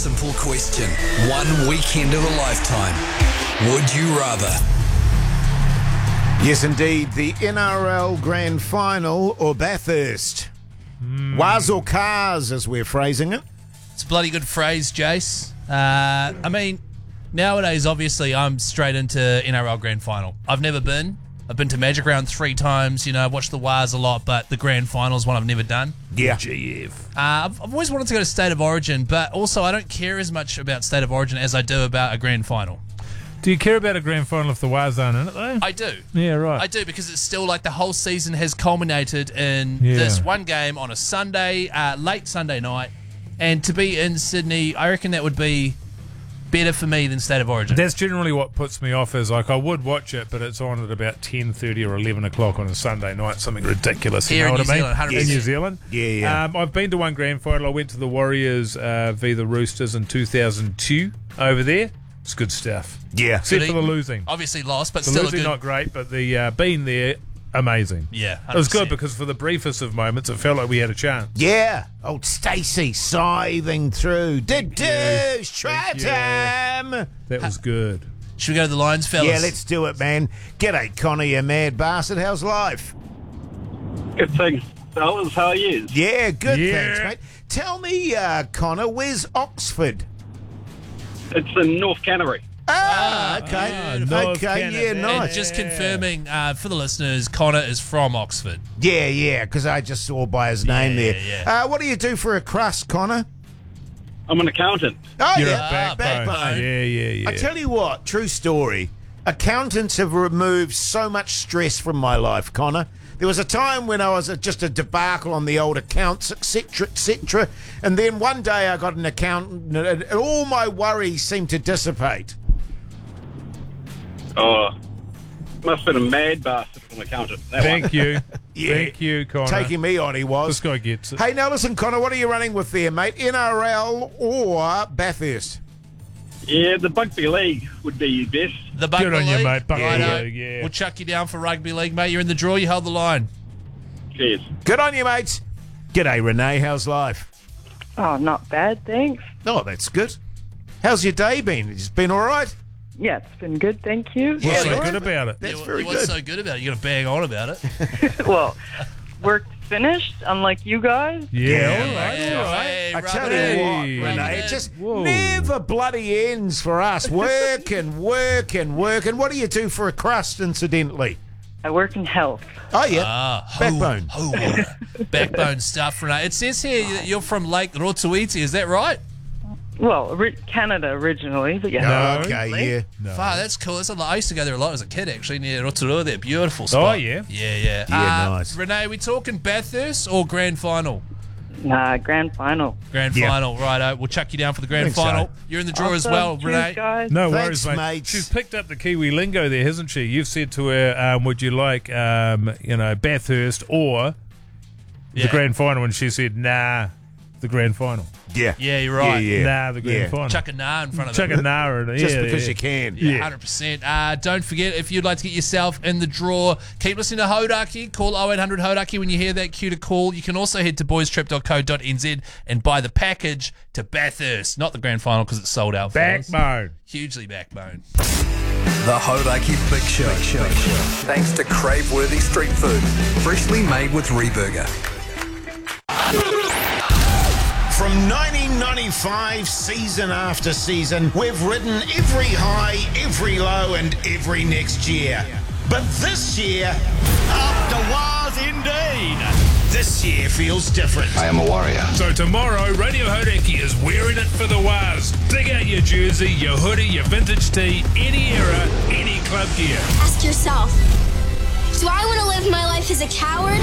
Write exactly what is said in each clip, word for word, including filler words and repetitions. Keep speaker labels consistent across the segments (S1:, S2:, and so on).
S1: simple question. One weekend of a lifetime. Would you rather?
S2: Yes, indeed. The N R L Grand Final or Bathurst? Mm. Was or cars, as we're phrasing it.
S3: It's a bloody good phrase, Jace. Uh, I mean, nowadays, obviously, I'm straight into N R L Grand Final. I've never been. I've been to Magic Round three times. You know, I've watched the Wires a lot, but the Grand Final is one I've never done.
S2: Yeah.
S3: G F. Uh, I've, I've always wanted to go to State of Origin, but also I don't care as much about State of Origin as I do about a Grand Final.
S4: Do you care about a Grand Final if the Wires aren't in it, though?
S3: I do.
S4: Yeah, right.
S3: I do, because it's still like the whole season has culminated in
S4: Yeah.
S3: this one game on a Sunday, uh, late Sunday night, and to be in Sydney, I reckon that would be better for me than State of Origin.
S4: That's generally what puts me off. Is like I would watch it, but it's on at about ten thirty or eleven o'clock on a Sunday night. Something ridiculous.
S3: Here
S4: you know
S3: in
S4: what
S3: New
S4: I mean?
S3: Zealand, one hundred percent.
S4: In New Zealand.
S2: Yeah, yeah.
S4: Um, I've been to one Grand Final. I went to the Warriors uh, v the Roosters in two thousand two over there. It's good stuff.
S2: Yeah.
S4: Except
S3: Good
S4: for the
S3: eating.
S4: losing.
S3: Obviously lost, but
S4: The
S3: still
S4: losing
S3: a good.
S4: not great, but the uh, being there, amazing.
S3: Yeah,
S4: It was good
S3: one hundred percent.
S4: because for the briefest of moments, it felt like we had a chance.
S2: Yeah. Old Stacey scything through. Did
S4: you.
S2: douche. Try
S4: Thank you.
S2: time.
S4: That was good.
S3: Should we go to the Lions, fellas?
S2: Yeah, let's do it, man. G'day, Connor, you mad bastard. How's life?
S5: Good things, fellas. How are you?
S2: Yeah, good,
S4: Yeah.
S2: thanks, mate. Tell me, uh, Connor, where's Oxford?
S5: It's in North Canterbury.
S2: Ah, okay.
S4: Ah, North
S2: okay,
S4: Canada.
S2: yeah,
S3: And
S2: nice.
S3: just confirming uh, for the listeners, Connor is from Oxford.
S2: Yeah, yeah, because I just saw by his name
S3: Yeah,
S2: there.
S3: yeah.
S2: Uh, what do you do for a crust, Connor?
S5: I'm an accountant.
S2: Oh,
S4: You're
S2: yeah,
S4: a backbone.
S2: backbone.
S4: Yeah, yeah, yeah.
S2: I tell you what, true story. Accountants have removed so much stress from my life, Connor. There was a time when I was a, just a debacle on the old accounts, et cetera, et cetera. And then one day I got an accountant, and, and all my worries seemed to dissipate.
S5: Oh, must have been a mad bastard from an accountant. That
S4: Thank
S5: one.
S4: you.
S2: Yeah.
S4: Thank you, Connor.
S2: Taking me on, he was.
S4: This guy gets it.
S2: Hey, now listen, Connor, what are you running with there, mate? N R L or Bathurst?
S5: Yeah, the Rugby League would be best.
S3: The Bugby
S4: Good on you,
S3: League.
S4: mate. Bugby
S3: Righto.
S4: League, yeah.
S3: We'll chuck you down for Rugby League, mate. You're in the draw. You held the line.
S5: Cheers.
S2: Good on you, mates. G'day, Renee. How's life?
S6: Oh, not bad, thanks.
S2: Oh, that's good. How's your day been? It's been all right?
S6: Yeah, it's been good, thank you.
S2: Yeah,
S4: What's so
S2: that's-
S4: good about it?
S2: That's
S3: Yeah,
S2: very
S3: what's
S2: good.
S3: so good about it? You got to bang on about it.
S6: Well, work finished, unlike you guys.
S4: Yeah,
S2: Yeah,
S4: all right,
S3: Yeah,
S4: all right.
S3: hey,
S2: I
S3: rub
S2: tell
S3: it
S2: you
S3: in.
S2: what,
S4: Hey.
S3: Rub
S2: Renee,
S3: it
S2: it
S3: in.
S2: just
S4: Whoa.
S2: never bloody ends for us. Work and work and work. And what do you do for a crust, incidentally?
S6: I work in health.
S2: Oh, yeah.
S3: Ah, ho-
S2: Backbone.
S3: ho- backbone stuff, Renee. It says here that you're from Lake Rotoiti. Is that right?
S6: Well, ori- Canada originally, but yeah.
S2: Oh,
S4: No.
S2: okay, yeah.
S4: No.
S3: Far, that's cool. That's a lot. I used to go there a lot as a kid, actually, near Rotorua. There, beautiful spot.
S4: Oh, yeah?
S3: yeah, yeah.
S2: Yeah,
S3: Uh,
S2: nice.
S3: Renee, we talking Bathurst or Grand Final?
S6: Nah, grand final.
S3: Grand
S2: Yeah.
S3: Final, righto. We'll chuck you down for the Grand
S2: Think so.
S3: Final. You're in the draw as
S6: Awesome.
S3: well,
S6: Cheers,
S3: Renee.
S6: guys.
S4: No
S2: Thanks,
S4: worries, mate.
S2: mates.
S4: She's picked up the Kiwi lingo there, hasn't she? You've said to her, um, would you like, um, you know, Bathurst or
S3: Yeah.
S4: the Grand Final? And she said, nah, the Grand Final.
S2: Yeah.
S3: Yeah, you're right.
S2: Yeah, yeah.
S4: Nah, the Grand
S2: Yeah.
S4: Final.
S3: Chuck a nah in front of
S4: Chuck
S3: it.
S4: a nah in it.
S2: Just
S4: yeah,
S2: because
S4: yeah.
S2: you can.
S3: Yeah,
S4: Yeah.
S3: one hundred percent. Uh, don't forget, if you'd like to get yourself in the draw, keep listening to Hodaki. Call oh eight hundred Hodaki when you hear that cue to call. You can also head to boys trip dot co dot n z and buy the package to Bathurst. Not the Grand Final because it's sold out. fellas.
S4: Backbone.
S3: Hugely backbone.
S1: The Hodaki Big Show. Thanks to crave-worthy street food. Freshly made with Reburger.
S2: From nineteen ninety-five, season after season, we've ridden every high, every low, and every next year. But this year, up the wars indeed. This year feels different.
S7: I am a warrior.
S4: So tomorrow, Radio Hodaki is wearing it for the Waz. Dig out your jersey, your hoodie, your vintage tee, any era, any club gear.
S8: Ask yourself, do I want to live my life as a coward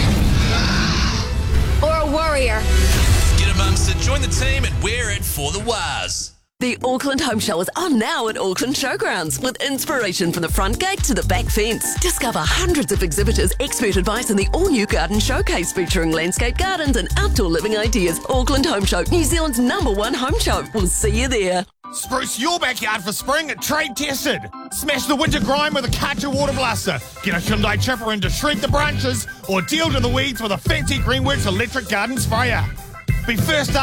S8: or a warrior?
S3: Get amongst it, join the team, and wear it for the Waz.
S9: The Auckland Home Show is on now at Auckland Showgrounds with inspiration from the front gate to the back fence. Discover hundreds of exhibitors, expert advice and the all-new garden showcase featuring landscape gardens and outdoor living ideas. Auckland Home Show, New Zealand's number one home show. We'll see you there.
S10: Spruce your backyard for spring at Trade Tested. Smash the winter grime with a Karcher water blaster. Get a Hyundai chipper in to shred the branches or deal to the weeds with a fancy Greenworks electric garden sprayer. Be first up